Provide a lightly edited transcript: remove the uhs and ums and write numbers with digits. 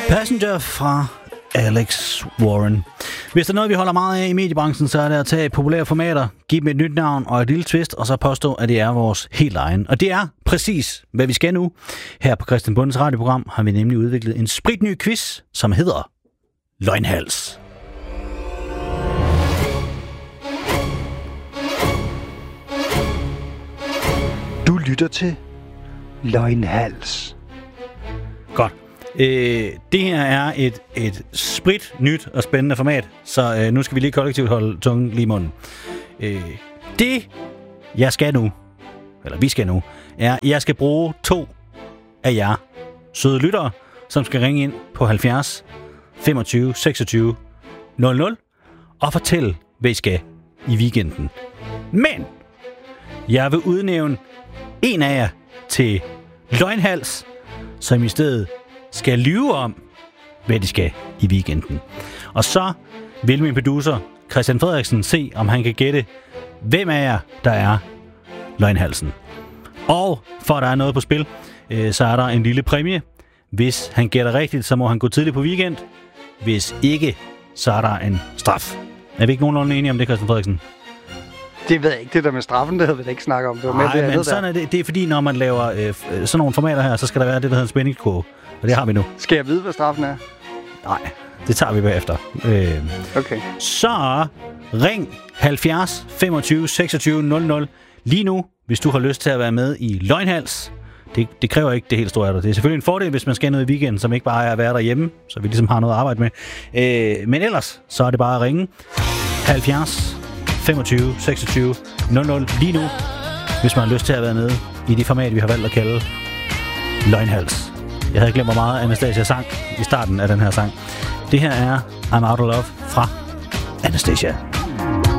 Passenger fra Alex Warren. Hvis der er noget, vi holder meget af i mediebranchen, så er det at tage populære formater, give dem et nyt navn og et lille twist, og så påstå, at det er vores helt egen. Og det er præcis, hvad vi skal nu. Her på Christian Bundes radioprogram har vi nemlig udviklet en spritny quiz, som hedder Løgnhals. Du lytter til Løgnhals. Godt. Det her er et sprit nyt og spændende format, så nu skal vi lige kollektivt holde tungen lige i munden. Det, jeg skal nu, eller vi skal nu, er, at jeg skal bruge 2 af jer søde lyttere, som skal ringe ind på 70 25 26 00 og fortælle, hvad I skal i weekenden. Men jeg vil udnævne en af jer til Løgnhals, som i stedet skal lyve om, hvad de skal i weekenden. Og så vil min producer, Christian Frederiksen, se, om han kan gætte, hvem af jer, der er Løgnhalsen. Og for at der er noget på spil, så er der en lille præmie. Hvis han gætter rigtigt, så må han gå tidligt på weekend. Hvis ikke, så er der en straf. Er vi ikke nogenlunde enige om det, Christian Frederiksen? Det ved jeg ikke. Det der med straffen, det havde vi da ikke snakket om. Det var med det men sådan er det. Det er fordi, når man laver sådan nogle formater her, så skal der være det, der hedder en spændingskurve. Og det har vi nu. Skal jeg vide, hvad straffen er? Nej, det tager vi bagefter. Okay. Så ring 70 25 26 00 lige nu, hvis du har lyst til at være med i Løgnhals. Det kræver ikke det helt store af dig. Det er selvfølgelig en fordel, hvis man skal noget i weekenden, som ikke bare er at være derhjemme, så vi ligesom har noget at arbejde med. Men ellers, så er det bare at ringe 70 25 26 00 lige nu, hvis man har lyst til at være med i det format, vi har valgt at kalde Løgnhals. Jeg havde glemt, hvor meget Anastasia sang i starten af den her sang. Det her er I'm Out of Love fra Anastasia.